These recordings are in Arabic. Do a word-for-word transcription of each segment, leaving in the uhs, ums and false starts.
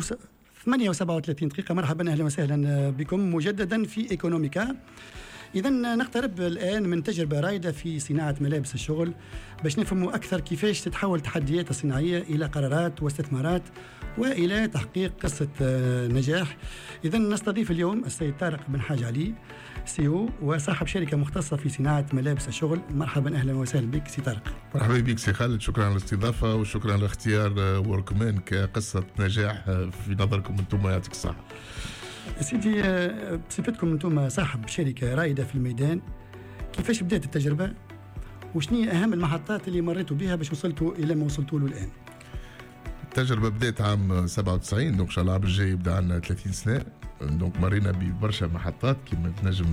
ثمانية وسبعة وثلاثين دقيقة. مرحبا أهلا وسهلا بكم مجددا في إيكونوميكا. إذا نقترب الآن من تجربة رائدة في صناعة ملابس الشغل باش نفهموا أكثر كيفاش تتحول التحديات الصناعية إلى قرارات واستثمارات وإلى تحقيق قصة نجاح. إذا نستضيف اليوم السيد طارق بن حاج علي، سي او وصاحب شركة مختصة في صناعة ملابس الشغل. مرحبا أهلا وسهلا بك سي طارق. مرحبا بك سي خالد، شكرا على الاستضافة وشكرا على اختيار وركمان كقصة نجاح في نظركم أنتم، يعطيك الصحة. سيدي، بصفتكم أنتم صاحب شركة رائدة في الميدان، كيفاش بدأت التجربة وشنو هي أهم المحطات اللي مريتوا بها باش وصلتوا إلى ما وصلتوا له الآن؟ التجربة بدأت عام سبعة وتسعين، دونك إن شاء الله العام الجاي يبدأ عندنا ثلاثين سنة. دونك مرينا ببرشا محطات كما تنجم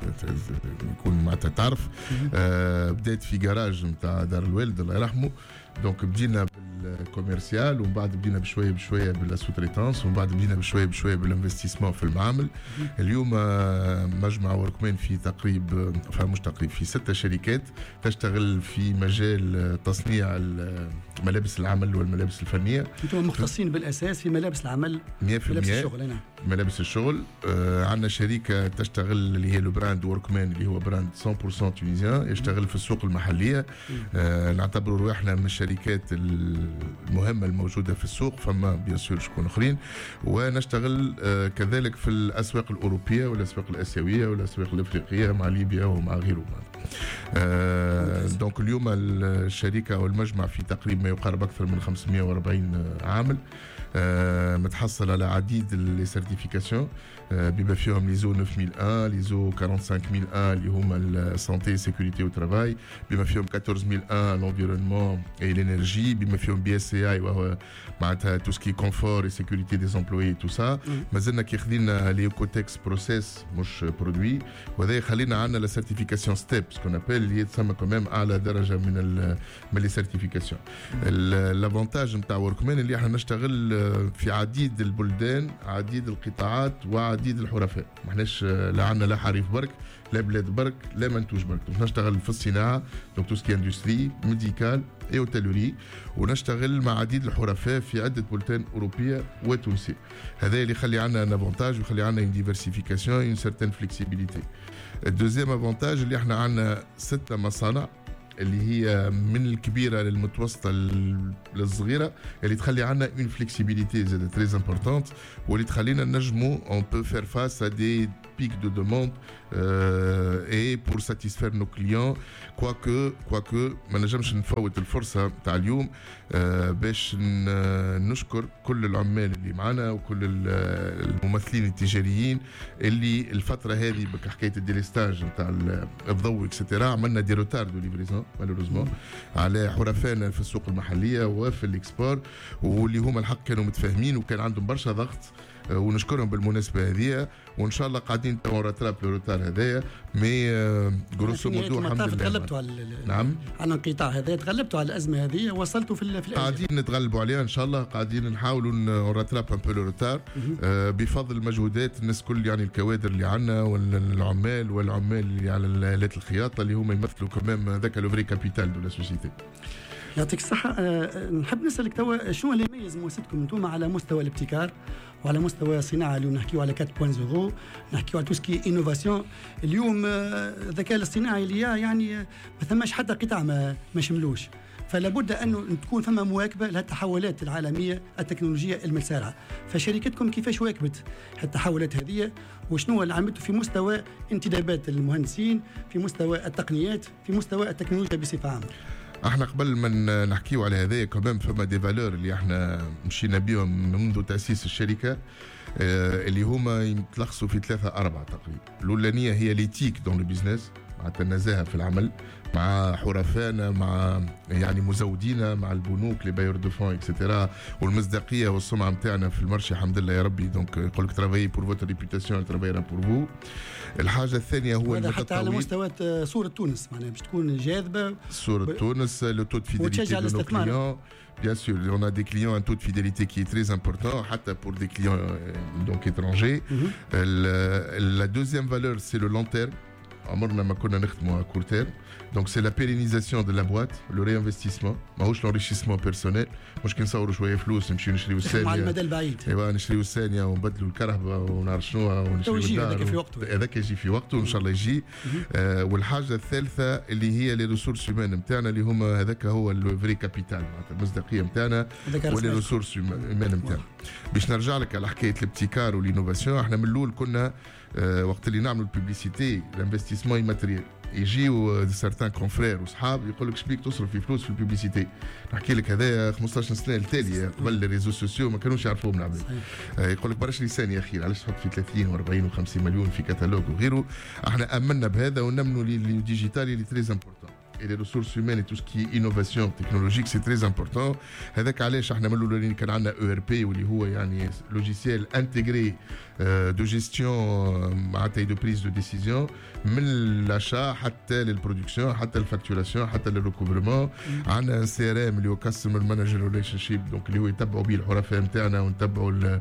يكون معناتها تعرف. آه بدأت في جراج نتاع دار الوالد الله يرحمه. دونك بدينا بالكوميرسيال ومن بعد بدينا بشويه بشويه بالسوتريتانس ومن بعد بدينا بشويه بشويه بالانفستيسمون في المعامل. اليوم مجمع وركمان في تقريب مش تقريب في ستة شركات تشتغل في مجال تصنيع ملابس العمل والملابس الفنيه. انتم مختصين بالاساس في ملابس العمل ملابس الشغل. نعم ملابس الشغل. آه عندنا شركه تشتغل اللي هي لو براند وركمان اللي هو براند مية بالمية تونيزيان يشتغل في السوق المحليه. آه نعتبر روحنا من الشركات المهمه الموجوده في السوق، فما بيان سور شكون اخرين. ونشتغل آه كذلك في الاسواق الاوروبيه والاسواق الاسيويه والاسواق الافريقيه مع ليبيا ومع غيره. آه دونك اليوم الشركه او المجمع في تقريبا ما يقارب اكثر من خمسمائة وأربعين عامل. آه متحصل على عديد لي سيرتيفيكاسيون آه بما فيهم ليزو تسعة مية وواحد، ليزو خمسة وأربعين مية وواحد اللي هما السانتي سيكوريتي وترافاي، بما فيهم أربعة عشر مية وواحد لونفيرونمون اي لينيرجي، بما فيهم بي اس سي اي وهو معناتها تو سكي كونفور اي سيكوريتي دي امبلوي تو سا. مازلنا كيخدينا لي كوتكس بروسيس مش برودوي، وهذا يخلينا عندنا لا سيرتيفيكاسيون ستيب سكون ابل اللي تسمى كمان اعلى درجه من ال من لي سيرتيفيكاسيون. الافونتاج نتاع وركمان اللي احنا نشتغل في عديد البلدان، عديد القطاعات وعديد الحرفاء. ما احناش لا عندنا لا حريف برك لا بلاد برك لا منتوج برك. نشتغل في الصناعه دونك تو سكي اندستري ميديكال اي اوتيلوري، ونشتغل مع عديد الحرفاء في عده بلدان اوروبيه وتونسيه. هذا اللي يخلي عندنا ان افونتاج ويخلي عندنا ان ديفرسيفيكاسيون اون سيرتين فليكسيبيليتي. الدوزيام افونتاج اللي احنا عندنا ستة مصانع اللي هي من الكبيره للمتوسطه للصغيره، اللي تخلي عندنا اون فليكسيبيليتي زاد تري امبورطونت، واللي تخلينا نجمو اون بو فير فاس ا دي pic de demande euh, et pour satisfaire nos clients. quoique quoique ما نجمش نفوت الفرصه تاع اليوم آه باش نشكر كل العمال اللي معنا وكل الممثلين التجاريين اللي الفتره هذه بحكايه الديليستاج نتاع الضوء اكسترا عملنا دي روتار دو ليفريزون مالوروزمون على حرفائنا في السوق المحليه وفي الاكسبور، واللي هما الحق كانوا متفاهمين وكان عندهم برشا ضغط ونشكرهم بالمناسبه هذه. وان شاء الله قاعدين تو راتراب الروتار هذايا مي جروسو مودو الحمد لله تغلبتوا على نعم على الانقطاع هذا، تغلبتوا على الازمه هذه وصلتوا في في قاعدين نتغلبوا عليها ان شاء الله. قاعدين نحاولوا نراتراب ان بو الروتار آه بفضل مجهودات الناس كل، يعني الكوادر اللي عندنا والعمال والعمال اللي على الالات الخياطه اللي هما يمثلوا كمان ذاك لو فري كابيتال دو لا سوسيتي. يعطيك الصحة. أه نحب نسألك توا شنو اللي يميز مؤسستكم انتم على مستوى الابتكار وعلى مستوى الصناعة؟ اليوم نحكيو على أربعة صفر، نحكيو على توسكي انوفاسيون. اليوم الذكاء الاصطناعي اللي يعني ما ثماش حتى قطاع ما, ما شملوش، فلا بد أن تكون فما مواكبة للتحولات العالمية التكنولوجية المسارعة. فشركتكم كيفاش واكبت التحولات هذه وشنو اللي عملتوا في مستوى انتدابات المهندسين، في مستوى التقنيات، في مستوى التكنولوجيا بصفة عامة؟ احنا قبل ما نحكيو على هذايا كمان فما دي فالور اللي احنا مشينا بهم منذ تاسيس الشركه اه اللي هما يتلخصوا في ثلاثه اربعه تقريبا. الاولانيه هي ليتيك دون لو بيزنس، مع النزاهه في العمل مع حرفائنا مع يعني مزودينا مع البنوك لي بايور دو فون اكسترا، والمصداقيه والسمعه نتاعنا في المارشي الحمد لله يا ربي. دونك يقول لك ترافاي بور فوتر ريبيوتاسيون ترافاي بور فو. الحاجه الثانيه هو المدى حتى على مستوى صوره تونس معناها باش تكون جاذبه صوره ب... تونس لو تو دو فيديليتي دو نو كليون. Bien sûr, on a des clients, un taux de fidélité qui est très important, حتى pour des clients euh, donc étrangers. Mm-hmm. La, la deuxième valeur, c'est le long terme. عمرنا ما كنا نخدموا كور تيرم. دونك سي لا بيرينيزاسيون دو لا بواط، لو ريانفستيسمون، ماهوش لونريشيسمون بيرسونيل، مش كي نصوروا شويه فلوس نمشيو نشريو الثانيه على المدى البعيد. ايوا نشريو الثانيه ونبدلوا الكرهبه ونعرف شنو ونشريو هذاك في وقته، هذاك يجي في وقته ان شاء الله يجي. آه والحاجه الثالثه اللي هي لي ريسورس هيومان نتاعنا اللي هما هذاك هو الفري كابيتال معناتها المصداقيه نتاعنا ولي ريسورس هيومان نتاعنا. باش نرجع لك على حكايه الابتكار والانوفاسيون، احنا من الاول كنا آه وقت اللي نعملوا البوبليسيتي الانفستيسمون ايماتريال يجيو سارتان كونفرير وصحاب يقول لك شبيك تصرف في فلوس في البوبليسيتي. نحكي لك هذايا خمسطاش سنه التاليه قبل لي ريزو سوسيو ما كانوش يعرفوهم العباد. آه يقول لك برش لسان يا اخي علاش تحط في ثلاثين وأربعين وخمسين مليون في كتالوج وغيره. احنا امنا بهذا ونمنوا لي ديجيتال اللي تريز امبورتون. Et les ressources humaines et tout ce qui est innovation technologique c'est très important. هذاك علاش احنا من الاولين كان عندنا او ار بي واللي هو يعني لوجيسيال انتجري دو جيستيون معناتها دو بريز دو ديسيزيون من الاشا حتى للبرودكسيون حتى الفاكتوراسيون حتى للريكوفرمون. عندنا ان سي ار ام اللي هو كاستمر مانجر ريليشن شيب، دونك اللي هو يتبعوا به الحرفاء نتاعنا ونتبعوا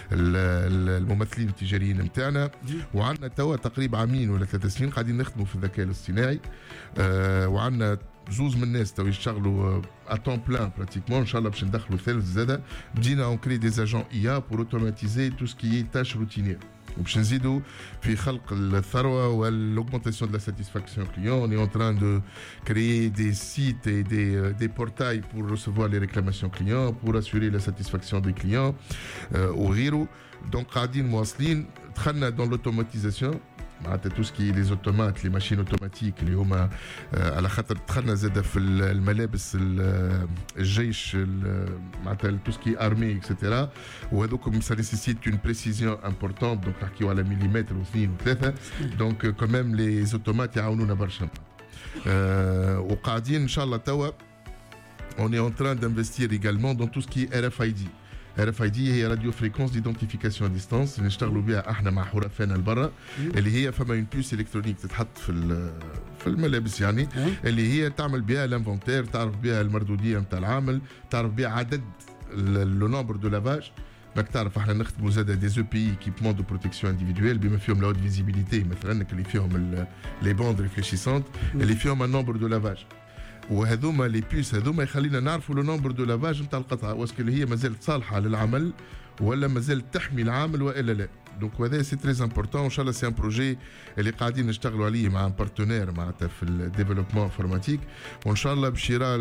الممثلين التجاريين نتاعنا. وعندنا توا تقريبا عامين ولا ثلاث سنين قاعدين نخدموا في الذكاء الاصطناعي. آه وعندنا زوز من الناس تو يشتغلوا ا طون بلان براتيكمون. ان شاء الله باش ندخلوا ثالث زاده بدينا اون كري دي اجون اي ا بور اوتوماتيزي تو سكي تاش روتينير وباش نزيدوا في خلق الثروه والاوغمونتاسيون دو لا ساتيسفاكسيون كليون. اون اي اون تران دو كريي دي سيت اي دي دي بورتاي بور ريسيفوار لي ريكلاماسيون كليون بور اسوري لا ساتيسفاكسيون دي كليون وغيره. دونك قاعدين مواصلين. دخلنا دون لوتوماتيزاسيون معناتها تو سكي لي اوتومات لي ماشين اوتوماتيك اللي هما على خاطر دخلنا زاده في الملابس الجيش معناتها تو سكي ارمي اكسيتيرا وهذوك سا نيسيسيت اون بريسيزيون امبورطونت. دونك نحكيو على مليمتر واثنين وثلاثه. دونك كوميم لي اوتومات يعاونونا برشا. أه وقاعدين ان شاء الله توا اون اي اون تران دانفستير ايغالمون دون تو سكي ار اف اي دي. ار اف اي دي هي راديو فريكونس ديدونتيفيكاسيون ديستانس اللي نشتغلوا بها احنا مع حرفانا البرا، اللي هي فما اون بيوس الكترونيك تتحط في في الملابس يعني اللي هي تعمل بها الانفونتير، تعرف بها المردوديه نتاع العامل، تعرف بها عدد لو نومبر دو لافاج. راك تعرف احنا نخدموا زاد دي زو بي ايكيبمون دو بروتيكسيون انديفيدويل بما فيهم لا فيزيبيليتي مثلا اللي فيهم لي بوند ريفليشيسونت اللي فيهم النومبر دو لافاج. وهذوما لي بيس هذوما يخلينا نعرفوا لو نومبر دو لافاج نتاع القطعه واسكو هي مازالت صالحه للعمل ولا مازالت تحمي العامل والا لا. دونك هذا سي تري امبورطون. ان شاء الله سي ان بروجي اللي قاعدين نشتغلوا عليه مع ان بارتنير معناتها في الديفلوبمون انفورماتيك وان شاء الله بشراء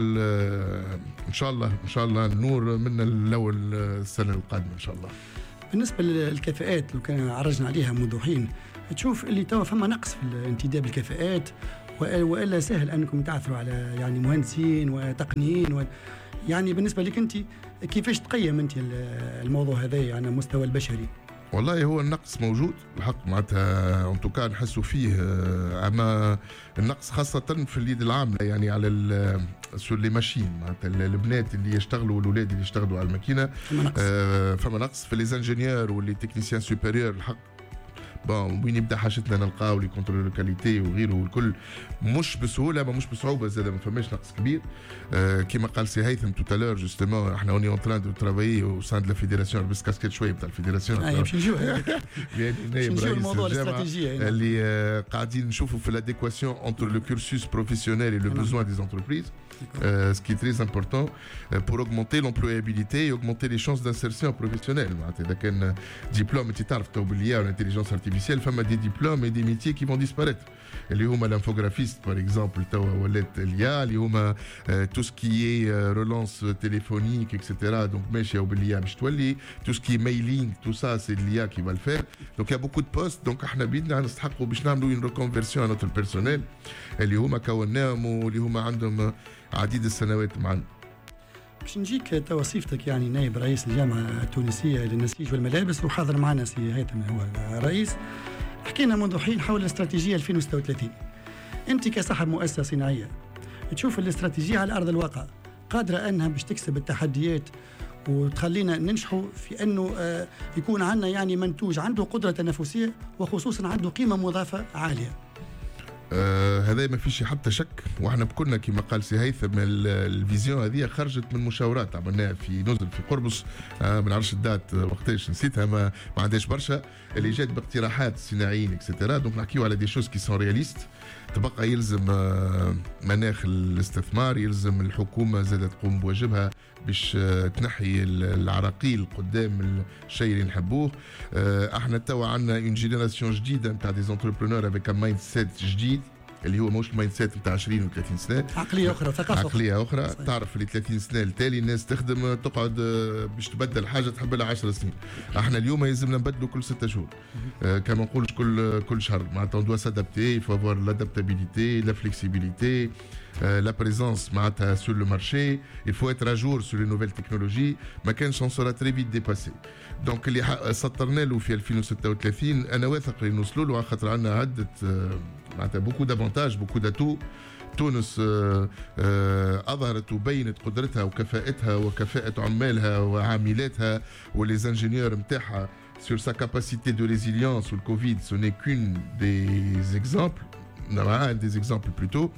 ان شاء الله ان شاء الله النور من الاول السنه القادمه ان شاء الله. بالنسبه للكفاءات لو كان عرجنا عليها منذ حين، تشوف اللي توا فما نقص في الانتداب الكفاءات والا سهل انكم تعثروا على يعني مهندسين وتقنيين و... يعني بالنسبه لك انت كيفاش تقيم انت الموضوع هذا على يعني المستوى البشري؟ والله هو النقص موجود الحق معناتها ان توكا نحسوا فيه. اما النقص خاصه في اليد العامله يعني على سور لي ماشين معناتها البنات اللي يشتغلوا والاولاد اللي يشتغلوا على الماكينه فما نقص. آه فما نقص في لي انجينيور واللي تكنيسيان سوبيريور الحق. بون وين يبدا حاجتنا نلقاو لي كونترول كاليتي وغيره والكل مش بسهوله ما مش بصعوبه زاد ما فماش نقص كبير. آه كيما قال سي هيثم توتالور جوستومون احنا اوني اون تران دو ترافايي او سان دو لا فيدراسيون بس كاسكيت شويه بتاع الفيدراسيون. اي باش نجيو نجيو الموضوع الاستراتيجيه اللي آه قاعدين نشوفوا في لاديكواسيون انتر لو كورسوس بروفيسيونيل اي لو بوزوان دي انتربريز. Euh, ce qui est très important euh, pour augmenter l'employabilité et augmenter les chances d'insertion professionnelle. إذا كان diplôme أنت تعرف تو باللي والintelligence artificielle فما des diplômes et des métiers qui vont disparaître. اللي هما l'infographiste par exemple توا ولات اليا اللي هما tout ce qui est relance téléphonique et cetera. Donc ماشي باللي باش تولي tout ce qui est mailing tout ça c'est l'I A qui va le faire. Donc il y a beaucoup de postes. Donc احنا بيدنا نستحقوا باش نعملوا une reconversion à notre personnel اللي هما كوناهم واللي هما عندهم عديد السنوات معنا. باش نجيك تو وظيفتك يعني نائب رئيس الجامعه التونسيه للنسيج والملابس وحاضر معنا سي هيثم هو الرئيس. حكينا منذ حين حول الاستراتيجيه ألفين وستة وثلاثين. انت كصاحب مؤسسه صناعيه تشوف الاستراتيجيه على ارض الواقع قادره انها باش تكسب التحديات وتخلينا ننجحوا في انه يكون عندنا يعني منتوج عنده قدره تنافسيه وخصوصا عنده قيمه مضافه عاليه؟ آه هذا ما فيش حتى شك، واحنا كنا كما قال سي هيثم الفيزيون هذه خرجت من مشاورات عملناها في نزل في قربص، آه ما نعرفش الدات وقتاش نسيتها، ما, ما عندهاش برشا، اللي جات باقتراحات صناعيين اكسترا. دونك نحكيو على دي شوز كي سون رياليست. تبقى يلزم آه مناخ الاستثمار، يلزم الحكومه زادة تقوم بواجبها باش آه تنحي العراقيل قدام الشيء اللي نحبوه. آه احنا توا عندنا اون جينيراسيون جديده نتاع دي زونتربرونور افيك ان مايند سيت جديد، اللي هو مش المايند سيت نتاع عشرين و ثلاثين سنه، عقليه اخرى، ثقافه عقليه اخرى. صحيح. تعرف اللي ثلاثين سنه التالي الناس تخدم تقعد باش تبدل حاجه تحب لها عشر سنين. احنا اليوم يلزمنا نبدلوا كل ستة شهور، آه كما نقولش كل كل شهر. معناتها اون دوا سادابتي، فو افوار لادابتابيليتي، لا فليكسيبيليتي، لا بريزونس معناتها سور لو مارشي، il faut être à jour sur les nouvelles technologies. ما كانش on sera très vite dépassé. دونك اللي سطرنا له في ألفين وستة وثلاثين انا واثق اللي نوصلوا له، خاطر عندنا عده معناتها بوكو دافونتاج بوكو داتو. تونس اظهرت وبينت قدرتها وكفاءتها وكفاءه عمالها وعاملاتها ولي انجينيور نتاعها sur sa capacité de résilience. Le Covid, ce n'est qu'une des exemples. نرى دي زيكزامبل بلوتو.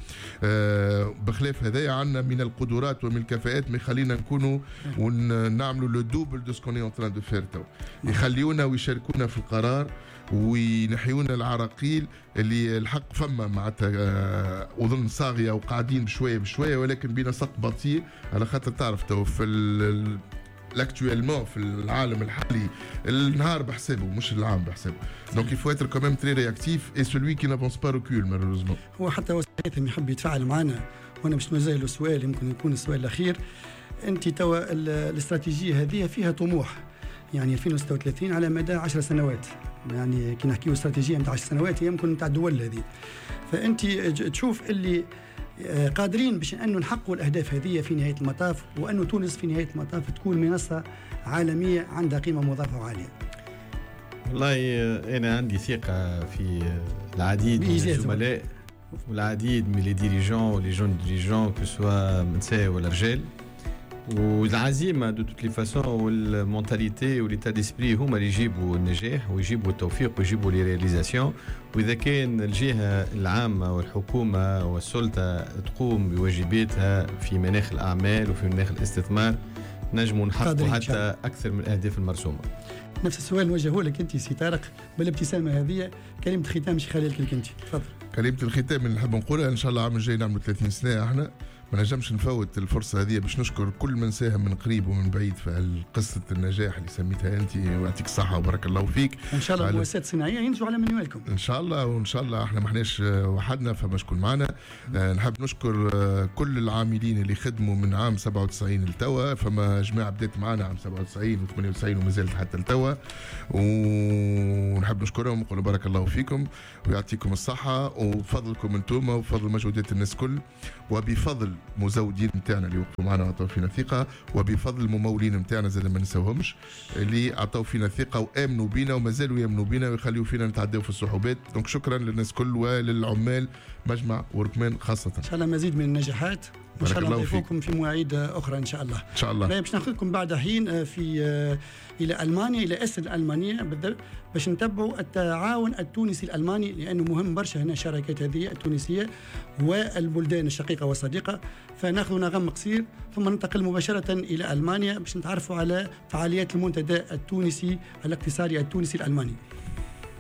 بخلاف هذايا عندنا من القدرات ومن الكفاءات ما يخلينا نكونوا ونعملوا لو دوبل دو سكون اون تران دو فير تو، يخليونا ويشاركونا في القرار وينحيونا العراقيل اللي الحق فما معناتها اظن صاغيه وقاعدين بشويه بشويه، ولكن بينا سق بطيء على خاطر تعرف تو في l'actuellement في العالم الحالي النهار بحسابه مش العام بحسابه. Donc il faut être quand même très réactif et celui qui n'avance pas recule malheureusement. هو حتى وسيم يحب يتفاعل معنا، وانا باش نوجه له سؤال يمكن يكون السؤال الاخير. انت توا الاستراتيجيه هذه فيها طموح، يعني ألفين وستة وثلاثين على مدى عشر سنوات، يعني كي نحكيو استراتيجيه نتاع عشر سنوات هي يمكن نتاع الدول هذه. فانت تشوف اللي قادرين باش انه نحققوا الاهداف هذه في نهايه المطاف، وانه تونس في نهايه المطاف تكون منصه عالميه عندها قيمه مضافه عاليه. والله انا عندي ثقه في العديد من الزملاء والعديد من لي ديريجون ولي جون ديريجون كو سوا نساء ولا رجال، والعزيمه دو توت لي فاسون والمونتاليتي وليتا ديسبري هما اللي يجيبوا النجاح ويجيبوا التوفيق ويجيبوا لي رياليزاسيون. واذا كان الجهه العامه والحكومه والسلطه تقوم بواجباتها في مناخ الاعمال وفي مناخ الاستثمار نجموا نحققوا حتى اكثر من الاهداف المرسومه. نفس السؤال نوجهه لك انت سي طارق بالابتسامه هذه، كلمه ختام شي خليل لك انت تفضل. كلمه الختام اللي نحب نقولها ان شاء الله العام الجاي نعملوا ثلاثين سنه. احنا ما نجمش نفوت الفرصه هذه باش نشكر كل من ساهم من قريب ومن بعيد في قصه النجاح اللي سميتها انت، ويعطيك الصحه وبارك الله فيك. ان شاء الله المؤسسات الصناعيه ينتجوا على منوالكم ان شاء الله، وان شاء الله احنا ما احناش وحدنا فما شكون معنا. آه نحب نشكر آه كل العاملين اللي خدموا من عام سبعة وتسعين لتوا، فما جماعه بدات معنا عام سبعة وتسعين وثمانية وتسعين وما زالت حتى لتوا، ونحب نشكرهم ونقول بارك الله فيكم ويعطيكم الصحه، وبفضلكم انتم وبفضل مجهودات الناس كل، وبفضل مزودين نتاعنا اللي وقفوا معنا وعطوا فينا ثقه، وبفضل الممولين نتاعنا زاد ما نساوهمش اللي عطوا فينا ثقه وامنوا بينا وما زالوا يامنوا بينا ويخليوا فينا نتعداو في الصعوبات. دونك شكرا للناس كل وللعمال مجمع وركمان خاصه. ان شاء الله مزيد من النجاحات، وان شاء الله نضيفوكم في مواعيد اخرى ان شاء الله. ان شاء الله باش ناخذكم بعد حين في الى المانيا، الى اسر الالمانيه بالضبط، باش نتبعوا التعاون التونسي الالماني، لانه مهم برشا هنا الشراكات هذه التونسيه والبلدان الشقيقه والصديقه. فناخذ نغم قصير ثم ننتقل مباشره الى المانيا باش نتعرفوا على فعاليات المنتدى التونسي الاقتصادي التونسي الالماني.